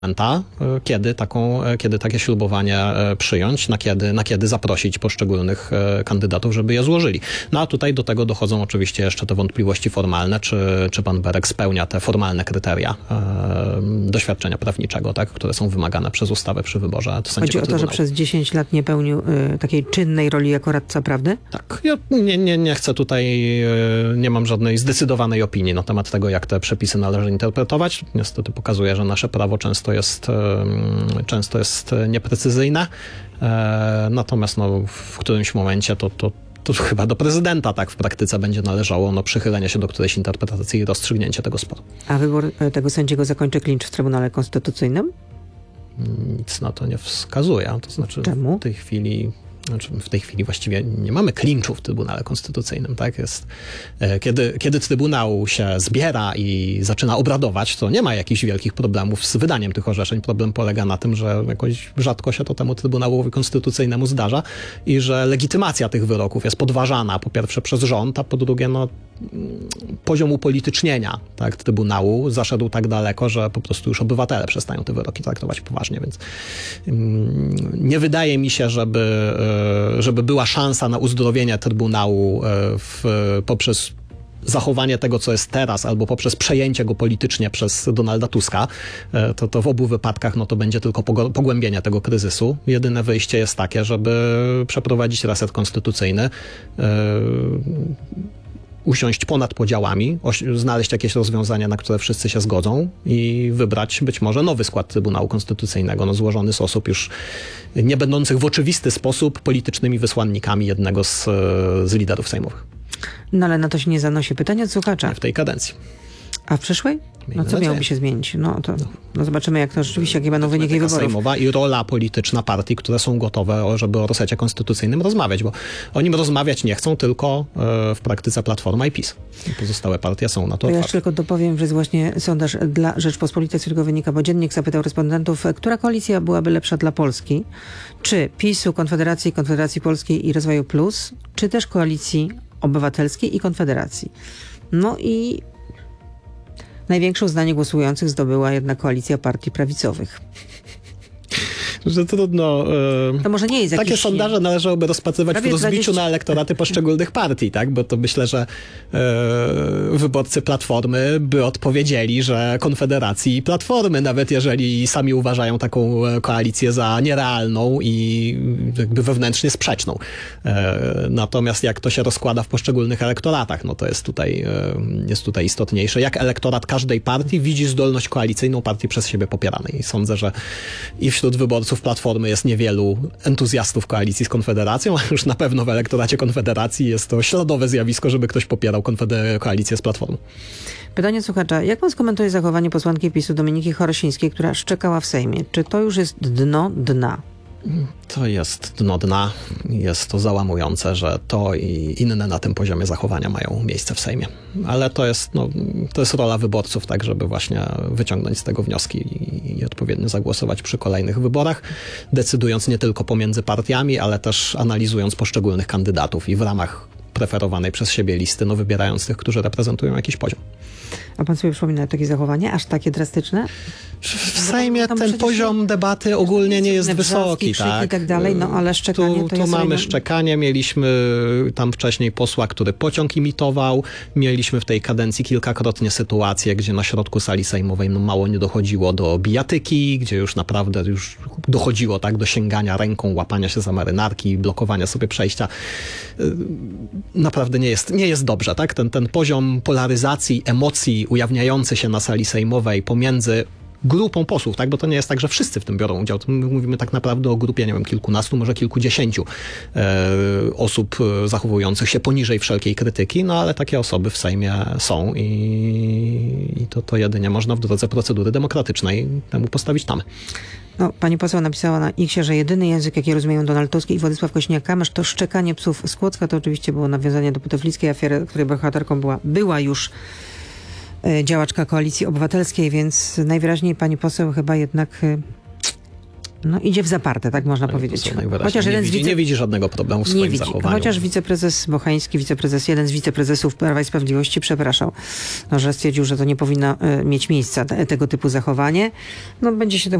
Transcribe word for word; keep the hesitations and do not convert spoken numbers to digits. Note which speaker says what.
Speaker 1: kiedy, taką, kiedy takie ślubowanie przyjąć, na kiedy, na kiedy zaprosić poszczególnych kandydatów, żeby je złożyli. No a tutaj do tego dochodzą oczywiście jeszcze te wątpliwości formalne, czy, czy pan Berek spełnia te formalne kryteria e, doświadczenia prawniczego, tak, które są wymagane przez ustawę przy wyborze sędziego
Speaker 2: Chodzi o to,
Speaker 1: Trybunału.
Speaker 2: że przez dziesięć lat nie pełnił y, takiej czynnej roli jako radca prawny?
Speaker 1: Tak. Ja nie, nie, nie chcę tutaj, nie mam żadnej zdecydowanej opinii na temat tego, jak te przepisy należy interpretować. Niestety pokazuje, że nasze prawo często jest, często jest nieprecyzyjne. Natomiast no, w którymś momencie to, to, to chyba do prezydenta tak w praktyce będzie należało no, przychylenie się do którejś interpretacji i rozstrzygnięcie tego sporu.
Speaker 2: A wybór tego sędziego zakończy klincz w Trybunale Konstytucyjnym?
Speaker 1: Nic na to nie wskazuje. To znaczy
Speaker 2: Czemu?
Speaker 1: w tej chwili... Znaczy w tej chwili właściwie nie mamy klinczu w Trybunale Konstytucyjnym, tak? Jest, kiedy, kiedy Trybunał się zbiera i zaczyna obradować, to nie ma jakichś wielkich problemów z wydaniem tych orzeczeń. Problem polega na tym, że jakoś rzadko się to temu Trybunałowi Konstytucyjnemu zdarza i że legitymacja tych wyroków jest podważana po pierwsze przez rząd, a po drugie no, poziom upolitycznienia tak, Trybunału zaszedł tak daleko, że po prostu już obywatele przestają te wyroki traktować poważnie, więc nie wydaje mi się, żeby żeby była szansa na uzdrowienie Trybunału w, poprzez zachowanie tego, co jest teraz, albo poprzez przejęcie go politycznie przez Donalda Tuska, to, to w obu wypadkach no, to będzie tylko pogłębienie tego kryzysu. Jedyne wyjście jest takie, żeby przeprowadzić reset konstytucyjny, yy, usiąść ponad podziałami, znaleźć jakieś rozwiązania, na które wszyscy się zgodzą i wybrać być może nowy skład Trybunału Konstytucyjnego, no, złożony z osób już nie będących w oczywisty sposób politycznymi wysłannikami jednego z, z liderów sejmowych.
Speaker 2: No ale na to się nie zanosi pytania od słuchacza.
Speaker 1: Nie w tej kadencji.
Speaker 2: A w przyszłej? No co miałoby się zmienić? No to no zobaczymy, jak to rzeczywiście, jakie będą wyniki wyborów.
Speaker 1: Sejmowa i rola polityczna partii, które są gotowe, żeby o resecie konstytucyjnym rozmawiać, bo o nim rozmawiać nie chcą tylko w praktyce Platforma i PiS. Pozostałe partie są na to
Speaker 2: Ja
Speaker 1: otwarte.
Speaker 2: jeszcze tylko dopowiem, że jest właśnie sondaż dla Rzeczpospolitej, z którego wynika, bo Dziennik zapytał respondentów, która koalicja byłaby lepsza dla Polski? Czy PiSu, Konfederacji, Konfederacji Polskiej i Rozwoju Plus, czy też Koalicji Obywatelskiej i Konfederacji? No i największe uznanie głosujących zdobyła jednak koalicja partii prawicowych.
Speaker 1: Że trudno.
Speaker 2: To może nie jest
Speaker 1: Takie
Speaker 2: jakiś...
Speaker 1: sondaże należałoby rozpatrywać
Speaker 2: Prawie
Speaker 1: w rozbiciu
Speaker 2: dwadzieścia
Speaker 1: na elektoraty poszczególnych partii, tak? Bo to myślę, że e, wyborcy Platformy by odpowiedzieli, że Konfederacji i Platformy, nawet jeżeli sami uważają taką koalicję za nierealną i jakby wewnętrznie sprzeczną. E, natomiast jak to się rozkłada w poszczególnych elektoratach, no to jest tutaj, e, jest tutaj istotniejsze. Jak elektorat każdej partii widzi zdolność koalicyjną partii przez siebie popieranej. I sądzę, że i wśród wyborców Platformy jest niewielu entuzjastów koalicji z Konfederacją, a już na pewno w elektoracie Konfederacji jest to śladowe zjawisko, żeby ktoś popierał konfeder- koalicję z Platformą.
Speaker 2: Pytanie słuchacza. Jak pan skomentuje zachowanie posłanki PiSu Dominiki Chorosińskiej, która szczekała w Sejmie? Czy to już jest dno dna?
Speaker 1: To jest dno dna. Jest to załamujące, że to i inne na tym poziomie zachowania mają miejsce w Sejmie. Ale to jest, no, to jest rola wyborców, tak, żeby właśnie wyciągnąć z tego wnioski i, i odpowiednio zagłosować przy kolejnych wyborach, decydując nie tylko pomiędzy partiami, ale też analizując poszczególnych kandydatów i w ramach preferowanej przez siebie listy, no wybierając tych, którzy reprezentują jakiś poziom.
Speaker 2: A pan sobie przypomina takie zachowanie, aż takie drastyczne?
Speaker 1: W Sejmie ten poziom debaty ogólnie nie jest wysoki, tak?
Speaker 2: I tak dalej, no ale szczekanie
Speaker 1: tu,
Speaker 2: to
Speaker 1: tu
Speaker 2: jest...
Speaker 1: mamy
Speaker 2: sobie...
Speaker 1: szczekanie, mieliśmy tam wcześniej posła, który pociąg imitował, mieliśmy w tej kadencji kilkakrotnie sytuacje, gdzie na środku sali sejmowej no mało nie dochodziło do bijatyki, gdzie już naprawdę już dochodziło tak do sięgania ręką, łapania się za marynarki, blokowania sobie przejścia. Naprawdę nie jest, nie jest dobrze, tak? Ten, ten poziom polaryzacji, emocji ujawniający się na sali sejmowej pomiędzy grupą posłów, tak? Bo to nie jest tak, że wszyscy w tym biorą udział. My mówimy tak naprawdę o grupie, nie wiem, kilkunastu, może kilkudziesięciu e, osób zachowujących się poniżej wszelkiej krytyki, no ale takie osoby w Sejmie są i, i to, to jedynie można w drodze procedury demokratycznej temu postawić tam.
Speaker 2: No, pani poseł napisała na X-ie, że jedyny język, jaki rozumieją Donald Tusk i Władysław Kosiniak-Kamysz, to szczekanie psów z Kłodzka. To oczywiście było nawiązanie do puteflickiej afery, której bohaterką była, była już działaczka Koalicji Obywatelskiej, więc najwyraźniej pani poseł chyba jednak No idzie w zaparte, tak można
Speaker 1: Pani
Speaker 2: powiedzieć.
Speaker 1: poseł najwyraźniej
Speaker 2: Chociaż
Speaker 1: nie,
Speaker 2: jeden z
Speaker 1: widzi,
Speaker 2: wice...
Speaker 1: nie widzi żadnego problemu w
Speaker 2: Nie
Speaker 1: swoim
Speaker 2: widzi.
Speaker 1: zachowaniu.
Speaker 2: Chociaż wiceprezes Bochański, wiceprezes, jeden z wiceprezesów Prawa i Sprawiedliwości przepraszał, no, że stwierdził, że to nie powinno y, mieć miejsca te, tego typu zachowanie. No będzie się to